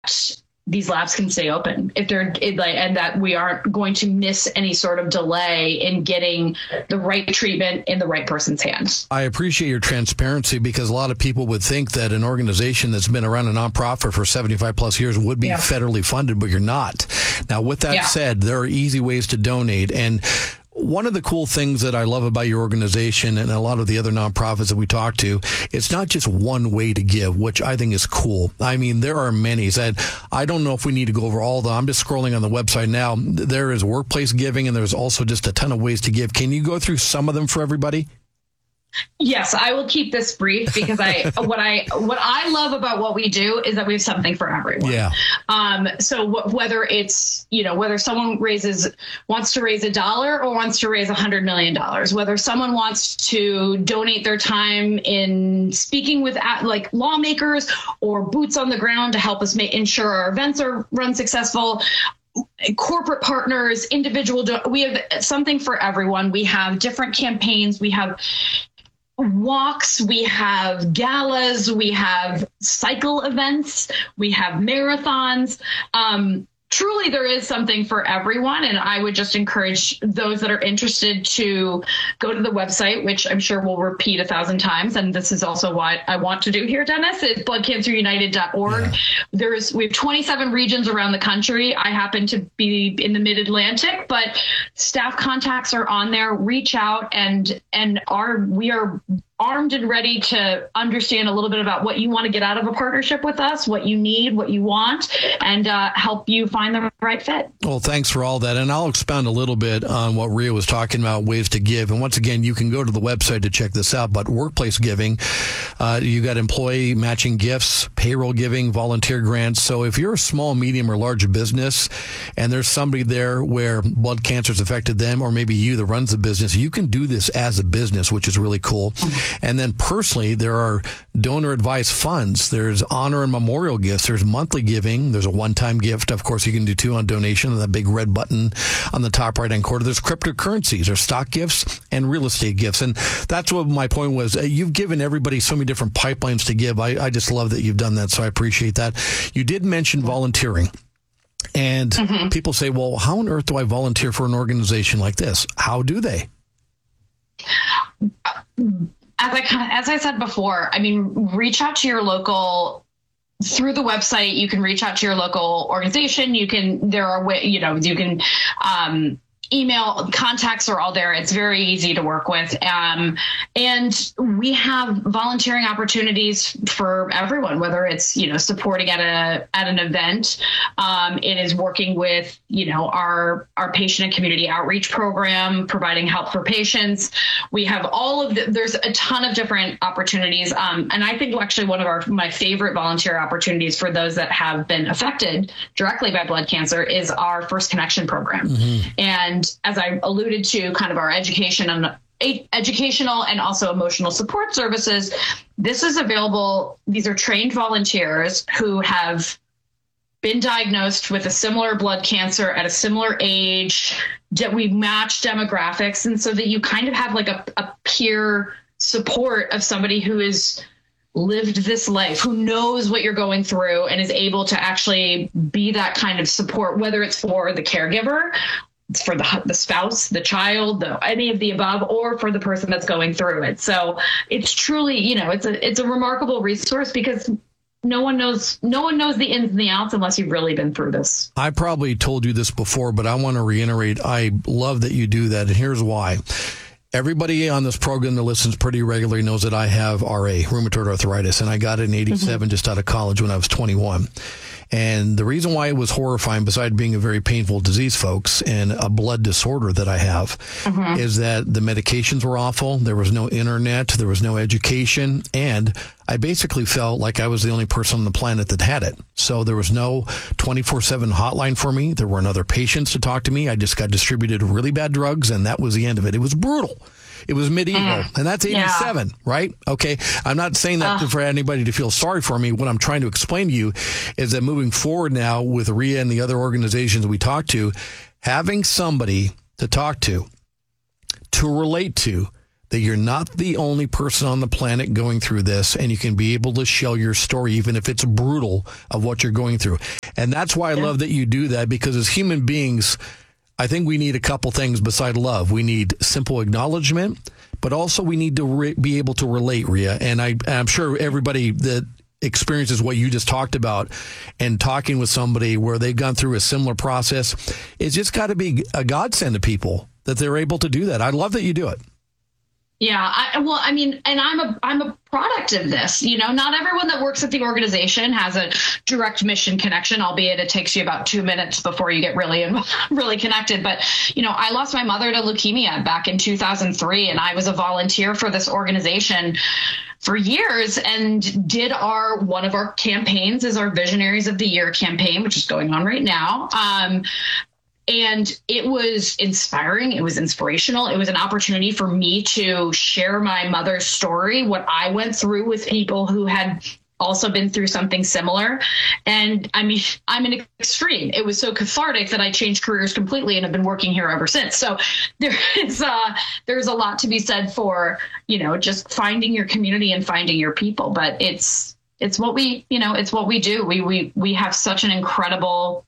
these labs can stay open and that we aren't going to miss any sort of delay in getting the right treatment in the right person's hands. I appreciate your transparency, because a lot of people would think that an organization that's been around, a nonprofit for 75 plus years, would be federally funded, but you're not. Now, with that said, there are easy ways to donate. And one of the cool things that I love about your organization and a lot of the other nonprofits that we talk to, it's not just one way to give, which I think is cool. I mean, there are many. I don't know if we need to go over all of them. I'm just scrolling on the website now. There is workplace giving, and there's also just a ton of ways to give. Can you go through some of them for everybody? Yes, I will keep this brief, because what I love about what we do is that we have something for everyone. Yeah. So whether it's, whether someone wants to raise $1 or wants to raise $100 million, whether someone wants to donate their time in speaking with like lawmakers or boots on the ground to help us ensure our events are run successful, corporate partners, we have something for everyone. We have different campaigns. We have walks, we have galas, we have cycle events, we have marathons. Truly, there is something for everyone. And I would just encourage those that are interested to go to the website, which I'm sure we'll repeat 1,000 times. And this is also what I want to do here, Dennis. It's bloodcancerunited.org. Yeah. We have 27 regions around the country. I happen to be in the Mid-Atlantic, but staff contacts are on there. Reach out and we are armed and ready to understand a little bit about what you want to get out of a partnership with us, what you need, what you want, and help you find the right fit. Well, thanks for all that. And I'll expound a little bit on what Rhea was talking about, ways to give. And once again, you can go to the website to check this out. But workplace giving, you got employee matching gifts, payroll giving, volunteer grants. So if you're a small, medium, or large business, and there's somebody there where blood cancer's affected them, or maybe you that runs the business, you can do this as a business, which is really cool. And then personally, there are donor advised funds. There's honor and memorial gifts. There's monthly giving. There's a one-time gift. Of course, you can do 2 on donation, and that big red button on the top right-hand corner. There's cryptocurrencies. There's stock gifts and real estate gifts. And that's what my point was. You've given everybody so many different pipelines to give. I just love that you've done that, so I appreciate that. You did mention volunteering. And people say, well, how on earth do I volunteer for an organization like this? How do they? As I said before, I mean, reach out to your local through the website. You can reach out to your local organization. You can email, contacts are all there. It's very easy to work with. And we have volunteering opportunities for everyone, whether it's, supporting at an event. It is working with, our patient and community outreach program, providing help for patients. We have there's a ton of different opportunities. And I think actually one of my favorite volunteer opportunities for those that have been affected directly by blood cancer is our First Connection program. And as I alluded to, kind of our educational and also emotional support services, this is available. These are trained volunteers who have been diagnosed with a similar blood cancer at a similar age. We match demographics. And so that you kind of have like a peer support of somebody who has lived this life, who knows what you're going through and is able to actually be that kind of support, whether it's for the caregiver, for the spouse, the child, any of the above, or for the person that's going through it. So it's truly, it's a remarkable resource, because no one knows the ins and the outs unless you've really been through this. I probably told you this before, but I want to reiterate. I love that you do that. And here's why. Everybody on this program that listens pretty regularly knows that I have RA, rheumatoid arthritis, and I got it in 87 just out of college when I was 21. And the reason why it was horrifying, besides being a very painful disease, folks, and a blood disorder that I have, is that the medications were awful. There was no internet. There was no education. And I basically felt like I was the only person on the planet that had it. So there was no 24/7 hotline for me. There weren't other patients to talk to me. I just got distributed really bad drugs, and that was the end of it. It was brutal. It was medieval, and that's 87, right? Okay, I'm not saying that for anybody to feel sorry for me. What I'm trying to explain to you is that moving forward now with Rhea and the other organizations we talk to, having somebody to talk to relate to, that you're not the only person on the planet going through this, and you can be able to share your story, even if it's brutal, of what you're going through. And that's why I love that you do that, because as human beings, I think we need a couple things beside love. We need simple acknowledgement, but also we need to be able to relate, Rhea. And I'm sure everybody that experiences what you just talked about and talking with somebody where they've gone through a similar process, it's just got to be a godsend to people that they're able to do that. I love that you do it. Yeah, I'm a product of this. Not everyone that works at the organization has a direct mission connection, albeit it takes you about 2 minutes before you get really connected. But, I lost my mother to leukemia back in 2003, and I was a volunteer for this organization for years and did one of our campaigns is our Visionaries of the Year campaign, which is going on right now. And it was inspiring. It was inspirational. It was an opportunity for me to share my mother's story, what I went through with people who had also been through something similar. And I'm an extreme. It was so cathartic that I changed careers completely and have been working here ever since. So there's a lot to be said for, just finding your community and finding your people. But it's what we do. We have such an incredible,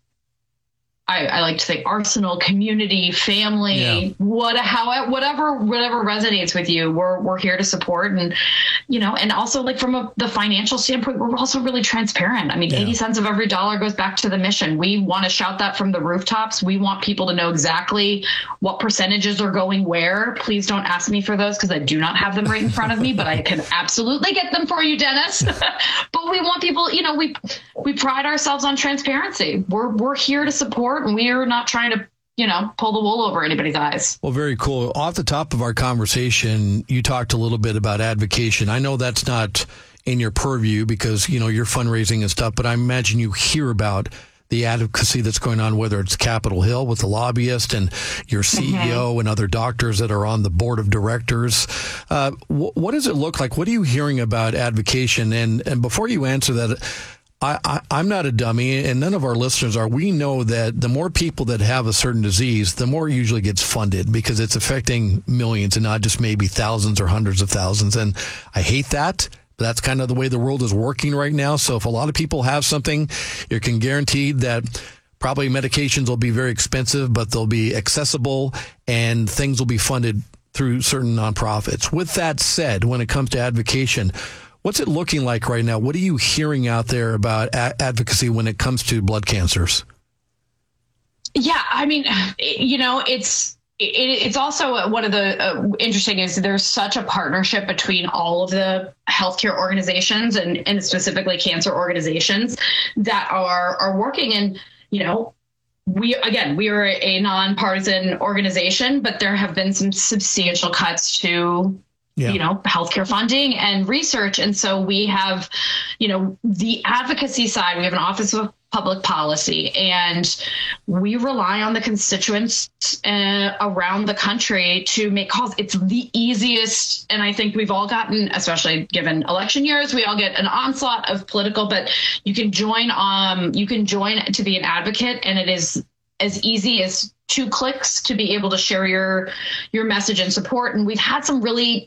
I like to say, arsenal, community, family, whatever resonates with you, we're here to support. And, and also like from the financial standpoint, we're also really transparent. 80 cents of every dollar goes back to the mission. We want to shout that from the rooftops. We want people to know exactly what percentages are going where. Please don't ask me for those because I do not have them right in front of me, but I can absolutely get them for you, Dennis. But we want people, we pride ourselves on transparency. We're here to support. And we are not trying to, pull the wool over anybody's eyes. Well, very cool. Off the top of our conversation, you talked a little bit about advocation. I know that's not in your purview because, you're fundraising and stuff, but I imagine you hear about the advocacy that's going on, whether it's Capitol Hill with the lobbyist and your CEO and other doctors that are on the board of directors. What does it look like? What are you hearing about advocation? And before you answer that, I'm not a dummy, and none of our listeners are. We know that the more people that have a certain disease, the more it usually gets funded because it's affecting millions and not just maybe thousands or hundreds of thousands. And I hate that. But that's kind of the way the world is working right now. So if a lot of people have something, you can guarantee that probably medications will be very expensive, but they'll be accessible and things will be funded through certain nonprofits. With that said, when it comes to advocation, what's it looking like right now? What are you hearing out there about advocacy when it comes to blood cancers? Yeah, it's also one of the interesting is there's such a partnership between all of the healthcare organizations and specifically cancer organizations that are working. And, we are a nonpartisan organization, but there have been some substantial cuts to healthcare funding and research. And so we have, the advocacy side, we have an Office of Public Policy, and we rely on the constituents around the country to make calls. It's the easiest. And I think we've all gotten, especially given election years, we all get an onslaught of political, but you can join to be an advocate. And it is as easy as 2 clicks to be able to share your message and support. And we've had some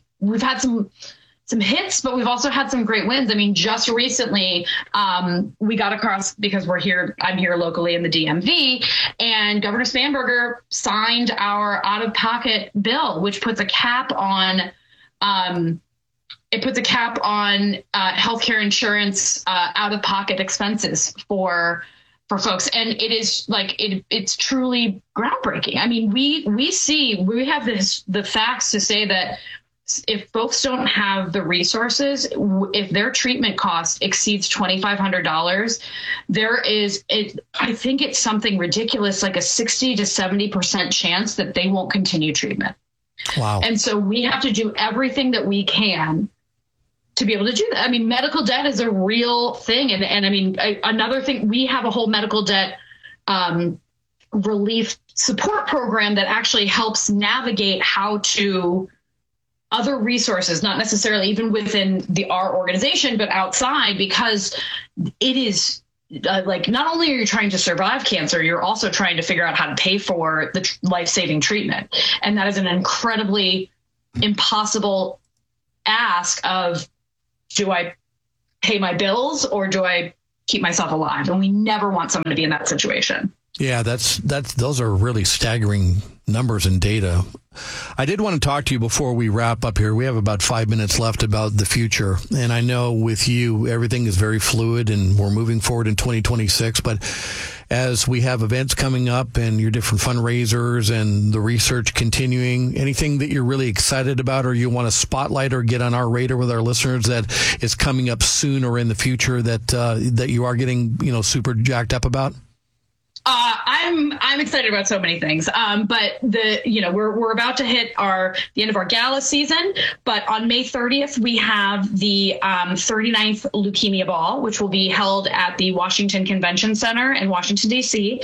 hits, but we've also had some great wins. Just recently, we got across because I'm here locally in the DMV, and Governor Spanberger signed our out-of-pocket bill, which puts a cap on healthcare insurance out-of-pocket expenses for folks. And it is it's truly groundbreaking. We have the facts to say that if folks don't have the resources, if their treatment cost exceeds $2,500, I think it's something ridiculous, like a 60 to 70% chance that they won't continue treatment. Wow. And so we have to do everything that we can to be able to do that. Medical debt is a real thing. And another thing, we have a whole medical debt relief support program that actually helps navigate how to other resources, not necessarily even within our organization, but outside, because it is not only are you trying to survive cancer, you're also trying to figure out how to pay for the life-saving treatment. And that is an incredibly impossible ask of, do I pay my bills or do I keep myself alive? And we never want someone to be in that situation. Yeah, those are really staggering numbers and data. I did want to talk to you before we wrap up here. We have about 5 minutes left about the future. And I know with you, everything is very fluid and we're moving forward in 2026. But as we have events coming up and your different fundraisers and the research continuing, anything that you're really excited about or you want to spotlight or get on our radar with our listeners that is coming up soon or in the future that you are getting, super jacked up about? I'm excited about so many things. But we're about to hit the end of our gala season. But on May 30th, we have the 39th Leukemia Ball, which will be held at the Washington Convention Center in Washington, D.C.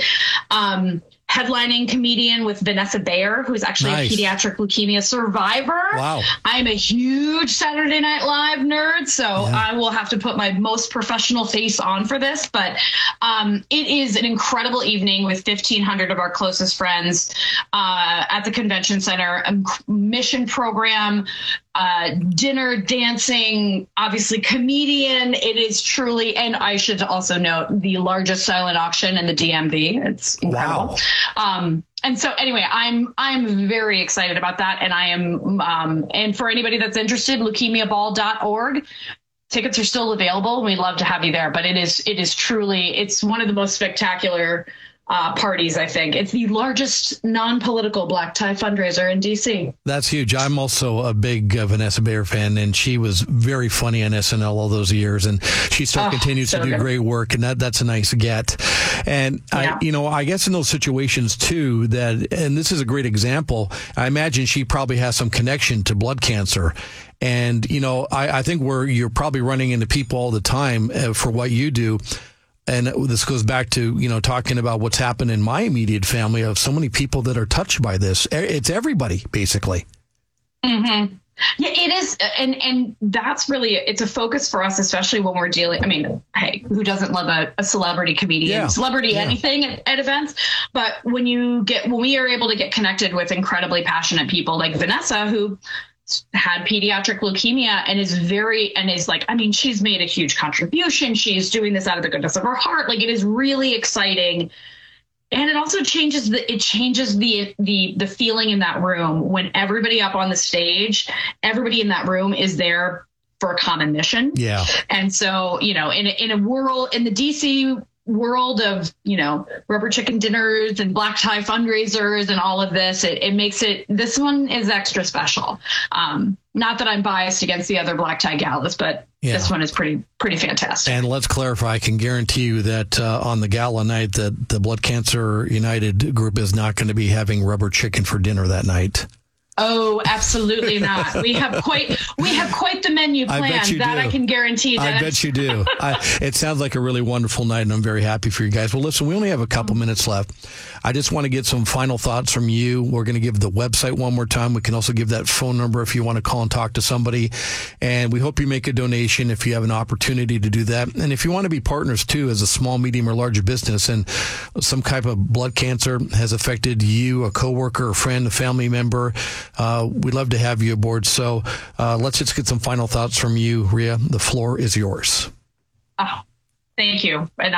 Headlining comedian with Vanessa Bayer, who's actually a pediatric leukemia survivor. Wow. I'm a huge Saturday Night Live nerd, so I will have to put my most professional face on for this. But it is an incredible evening with 1,500 of our closest friends at the convention center, a mission program, dinner, dancing, obviously comedian. It is truly, and I should also note, the largest silent auction in the DMV. It's incredible. Wow. And so anyway, I'm very excited about that. And I am, and for anybody that's interested, leukemiaball.org. Tickets are still available. We'd love to have you there, but it is truly, it's one of the most spectacular parties, I think. It's the largest non-political black tie fundraiser in D.C. That's huge. I'm also a big Vanessa Bayer fan, and she was very funny on SNL all those years, and she still continues to do great work, and that's a nice get. And I guess in those situations too, and this is a great example, I imagine she probably has some connection to blood cancer. And, I think you're probably running into people all the time for what you do. And this goes back to, talking about what's happened in my immediate family of so many people that are touched by this. It's everybody, basically. Mm-hmm. Yeah, it is. And that's really, it's a focus for us, especially when we're dealing. I mean, hey, who doesn't love a celebrity comedian, anything at events? But when we are able to get connected with incredibly passionate people like Vanessa, who had pediatric leukemia and is like, I mean, she's made a huge contribution. She's doing this out of the goodness of her heart. Like, it is really exciting. And it also changes the feeling in that room when everybody up on the stage, everybody in that room is there for a common mission. Yeah. And so, in a world, in the DC world of, rubber chicken dinners and black tie fundraisers and all of this, it makes this one is extra special. Not that I'm biased against the other black tie galas, but this one is pretty fantastic. And let's clarify, I can guarantee you that on the gala night that the Blood Cancer United group is not going to be having rubber chicken for dinner that night. Oh, absolutely not. We have quite the menu planned. I can guarantee that. I bet you do. It sounds like a really wonderful night, and I'm very happy for you guys. Well, listen, we only have a couple minutes left. I just want to get some final thoughts from you. We're going to give the website one more time. We can also give that phone number if you want to call and talk to somebody. And we hope you make a donation if you have an opportunity to do that. And if you want to be partners too, as a small, medium, or large business, and some type of blood cancer has affected you, a coworker, a friend, a family member, we'd love to have you aboard. So let's just get some final thoughts from you, Rhea. The floor is yours. Oh, thank you. And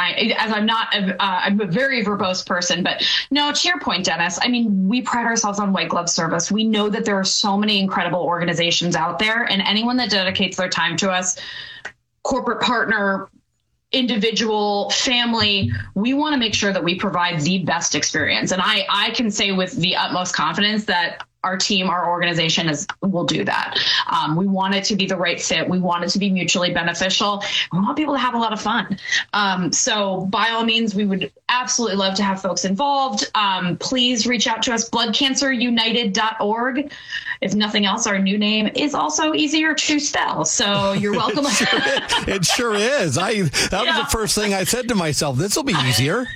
I'm a very verbose person, but no, to your point, Dennis, I mean, we pride ourselves on white glove service. We know that there are so many incredible organizations out there, and anyone that dedicates their time to us, corporate partner, individual, family, we want to make sure that we provide the best experience. And I can say with the utmost confidence that our team, our organization will do that. We want it to be the right fit. We want it to be mutually beneficial. We want people to have a lot of fun. So by all means, we would absolutely love to have folks involved. Please reach out to us, bloodcancerunited.org. If nothing else, our new name is also easier to spell. So you're welcome. It sure is. That was the first thing I said to myself. This will be easier.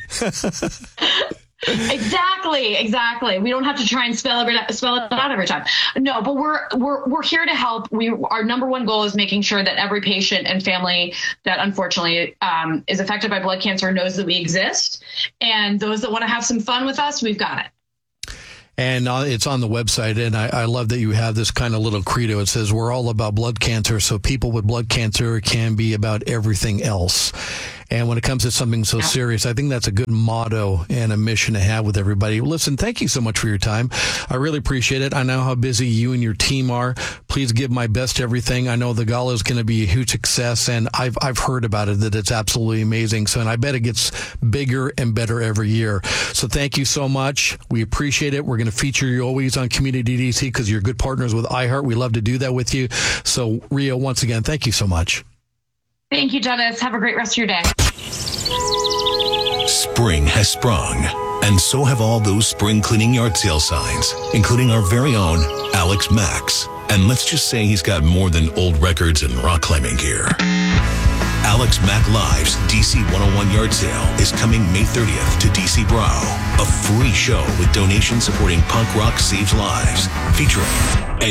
Exactly. We don't have to try and spell it out every time. No, but we're here to help. Our number one goal is making sure that every patient and family that unfortunately is affected by blood cancer knows that we exist. And those that want to have some fun with us, we've got it. And it's on the website, and I love that you have this kind of little credo. It says, we're all about blood cancer, so people with blood cancer can be about everything else. And when it comes to something so serious, I think that's a good motto and a mission to have with everybody. Listen, thank you so much for your time. I really appreciate it. I know how busy you and your team are. Please give my best to everything. I know the gala is going to be a huge success, and I've heard about it, that it's absolutely amazing. So, and I bet it gets bigger and better every year. So thank you so much. We appreciate it. We're going to feature you always on Community DC because you're good partners with iHeart. We love to do that with you. So, Ria, once again, thank you so much. Thank you, Dennis. Have a great rest of your day. Spring has sprung, and so have all those spring cleaning yard sale signs, including our very own Alex Max. And let's just say he's got more than old records and rock climbing gear. Alex Mack Live's DC 101 yard sale is coming May 30th to DC Brow, a free show with donations supporting punk rock saves lives, featuring